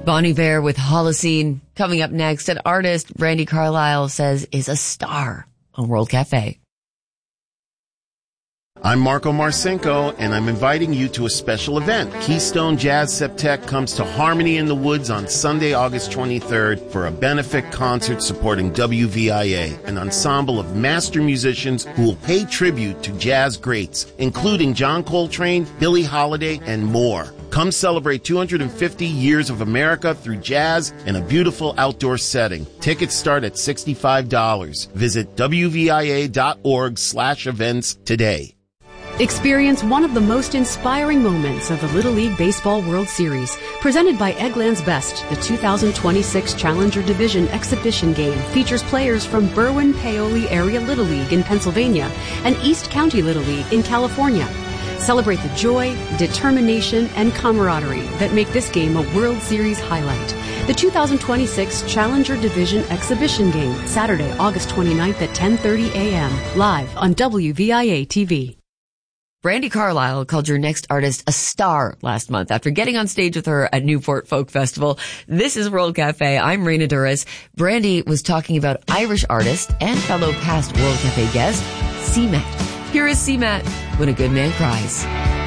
Bon Iver with Holocene coming up next. An artist Brandi Carlile says is a star on World Cafe. I'm Marco Marcinko, and I'm inviting you to a special event. Keystone Jazz Septet comes to Harmony in the Woods on Sunday, August 23rd for a benefit concert supporting WVIA, an ensemble of master musicians who will pay tribute to jazz greats, including John Coltrane, Billie Holiday, and more. Come celebrate 250 years of America through jazz in a beautiful outdoor setting. Tickets start at $65. Visit WVIA.org/events today. Experience one of the most inspiring moments of the Little League Baseball World Series. Presented by Eggland's Best, the 2026 Challenger Division exhibition game features players from Berwyn-Paoli Area Little League in Pennsylvania and East County Little League in California. Celebrate the joy, determination, and camaraderie that make this game a World Series highlight. The 2026 Challenger Division exhibition game, Saturday, August 29th at 10:30 a.m., live on WVIA TV. Brandi Carlile called your next artist a star last month after getting on stage with her at Newport Folk Festival. This is World Cafe. I'm Raina Douris. Brandi was talking about Irish artist and fellow past World Cafe guest, CMAT. Here is CMAT, When a Good Man Cries.